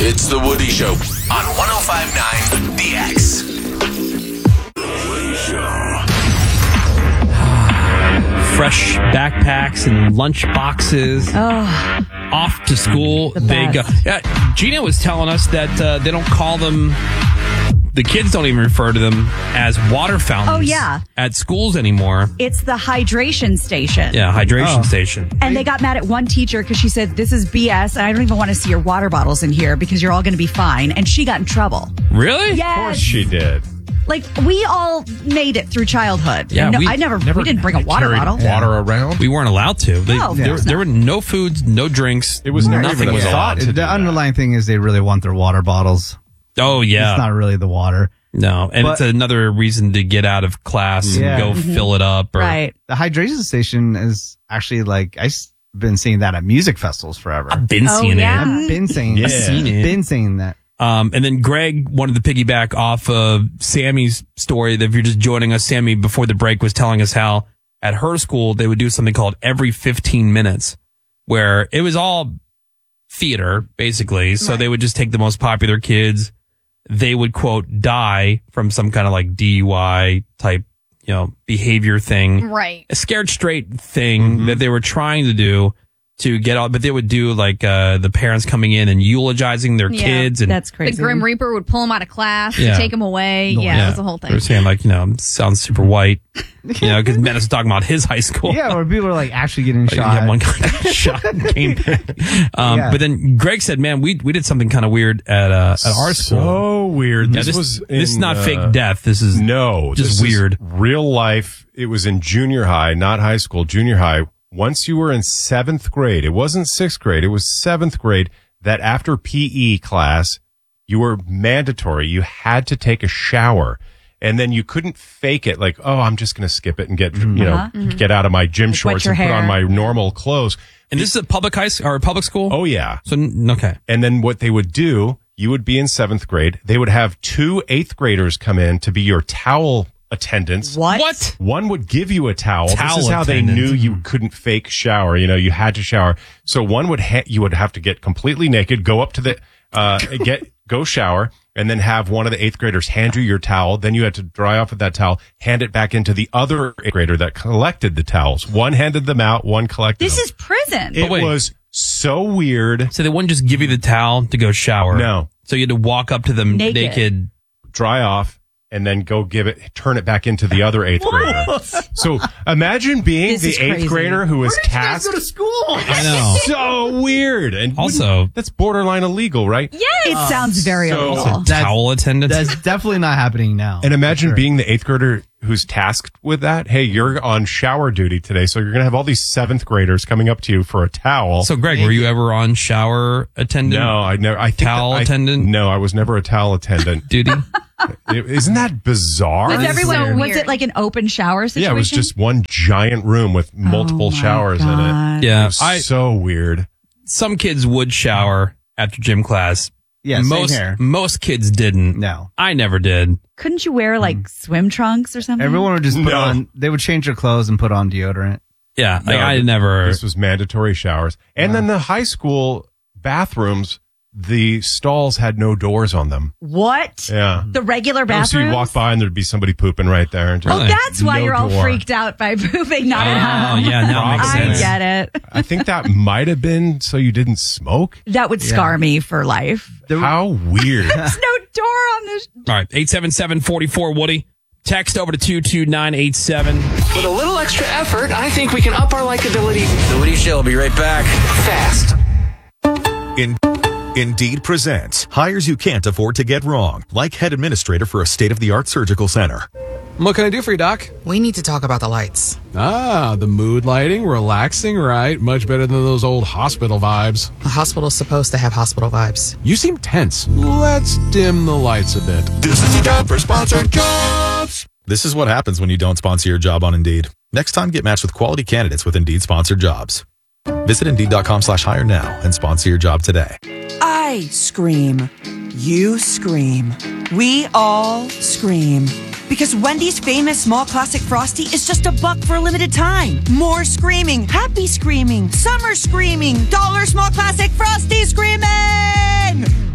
It's The Woody Show on 105.9 The X. Fresh backpacks and lunch boxes. Off to school. They go. Gina was telling us that they don't call them. The kids don't even refer to them as water fountains. Oh, yeah. At schools anymore. It's the hydration station. Yeah, hydration station. And they got mad at one teacher because she said, this is BS. And I don't even want to see your water bottles in here because you're all going to be fine. And she got in trouble. Really? Yes. Of course she did. Like, we all made it through childhood. Yeah, And we we didn't bring a water Carried bottle. water around. We weren't allowed to. No, of course there not. were no foods, no drinks. It was never nothing even was a allowed. thought. To The underlying thing is they really want their water bottles. Oh, yeah. It's not really the water. No, and But- it's another reason to get out of class Yeah. and go fill it up. Or, Right. The hydration station is actually like, I've been seeing that at music festivals forever. I've been seeing yeah. it. I've been saying Yeah. that. Seen it. Been saying that. And then Greg wanted to piggyback off of Sammy's story. That if you're just joining us, Sammy, before the break, was telling us how at her school they would do something called every 15 minutes, where it was all theater, basically. So they would just take the most popular kids. They would, quote, die from some kind of like DUI type, behavior thing. Right. A scared straight thing that they were trying to do to get out, but they would do like the parents coming in and eulogizing their Yeah. kids. And That's crazy. The Grim Reaper would pull him out of class, Yeah. take him away. Yeah, it was the whole They were thing. saying like, sounds super white, because Menace was talking about his high school. Yeah, where people are like actually getting Like, shot. yeah, one guy got shot and came back. Yeah. But then Greg said, man, we did something kind of weird at our school. So weird. Yeah, This was this is in, not fake death. This is No, just this is weird. real life. It was in junior high, not high school, junior high. Once you were in 7th grade, it wasn't 6th grade, it was 7th grade, that after PE class, you were mandatory. You had to take a shower. And then you couldn't fake it like, oh, I'm just going to skip it and get, get out of my gym shorts your and put on hair. my normal clothes. And this is a public public school? Oh, yeah. So, okay. And then what they would do, you would be in 7th grade. They would have 2 8th graders come in to be your towel attendants. What? One would give you a towel. Towel This is how attendant. they knew you couldn't fake shower. You had to shower. So one would you would have to get completely naked, go up to the go shower, and then have one of the 8th graders hand you your towel. Then you had to dry off with that towel, hand it back into the other 8th grader that collected the towels. One handed them out, one collected This them. is prison. It wait. was so weird. So they wouldn't just give you the towel to go shower? No. So you had to walk up to them Naked. naked. Dry off, and then go turn it back into the other 8th grader. So imagine being This the is 8th crazy. grader who was tasked. school? I know. So weird. And Also- that's borderline illegal, right? It sounds very so- illegal. Towel attendant? That's definitely not happening now. And imagine For sure. being the 8th grader who's tasked with that. Hey, you're on shower duty today, so you're going to have all these 7th graders coming up to you for a towel. So, Greg, were you ever on shower attendant? no, I never. I think Towel that attendant? No, I was never a towel attendant. Duty? Isn't that bizarre? Was everyone? so Was weird. it like an open shower situation? Yeah, it was just one giant room with multiple Oh my showers in it. God. Yeah. It was so weird. Some kids would shower after gym class. Yeah, same here. Most kids didn't. No. I never did. Couldn't you wear like swim trunks or something? Everyone would just put No. on, they would change their clothes and put on deodorant. Yeah, No, I never. This was mandatory showers. And then the high school bathrooms, the stalls had no doors on them. What? Yeah. The regular So bathroom? you'd walk by and there'd be somebody pooping right there. And just, Oh, Really? that's why No you're all door. freaked out by pooping not at Oh, home. yeah, now it makes I sense. get it. I think that might have been so you didn't smoke. That would scar me for life. How weird. There's no door on this. All right, 877-44-WOODY. Text over to 22987. With a little extra effort, I think we can up our likability. The Woody Show will be right back. Fast. Indeed presents hires you can't afford to get wrong, like head administrator for a state-of-the-art surgical center. What can I do for you, Doc? We need to talk about the lights. Ah, the mood lighting, relaxing, right? Much better than those old hospital vibes. A hospital's supposed to have hospital vibes. You seem tense. Let's dim the lights a bit. This is the time for sponsored jobs. This is what happens when you don't sponsor your job on Indeed. Next time, get matched with quality candidates with Indeed sponsored jobs. Visit Indeed.com/hire now and sponsor your job today. I scream. You scream. We all scream. Because Wendy's famous small classic Frosty is just $1 for a limited time. More screaming, happy screaming, summer screaming, dollar small classic Frosty screaming!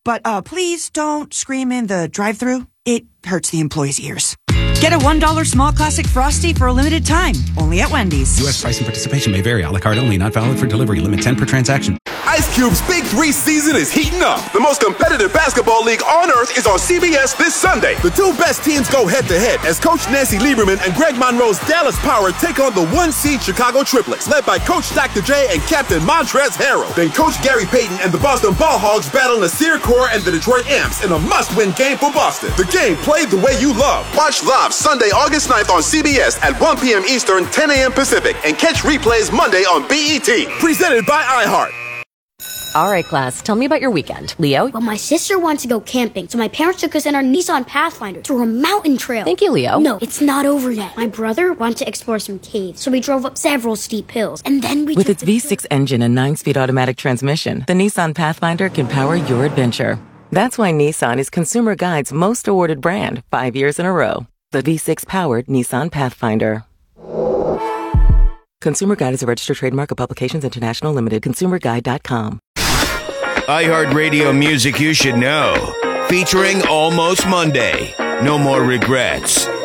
But please don't scream in the drive-thru. It hurts the employees' ears. Get a $1 small classic Frosty for a limited time, only at Wendy's. U.S. price and participation may vary. A la carte only, not valid for delivery. Limit 10 per transaction. Ice Cube's Big 3 season is heating up. The most competitive basketball league on earth is on CBS this Sunday. The two best teams go head-to-head as Coach Nancy Lieberman and Greg Monroe's Dallas Power take on the 1-seed Chicago Triplets, led by Coach Dr. J and Captain Montrezl Harrell. Then Coach Gary Payton and the Boston Ball Hogs battle Nasir Kaur and the Detroit Amps in a must-win game for Boston. The game played the way you love. Watch live Sunday, August 9th on CBS at 1 p.m. Eastern, 10 a.m. Pacific, and catch replays Monday on BET. Presented by iHeart. All right, class, tell me about your weekend. Leo? Well, my sister wanted to go camping, so my parents took us in our Nissan Pathfinder through a mountain trail. Thank you, Leo. No, it's not over yet. My brother wanted to explore some caves, so we drove up several steep hills, and then we With its V6 engine and 9-speed automatic transmission, the Nissan Pathfinder can power your adventure. That's why Nissan is Consumer Guide's most awarded brand 5 years in a row. The V6-powered Nissan Pathfinder. Consumer Guide is a registered trademark of Publications International Limited. ConsumerGuide.com. iHeartRadio music you should know. Featuring Almost Monday. No More Regrets.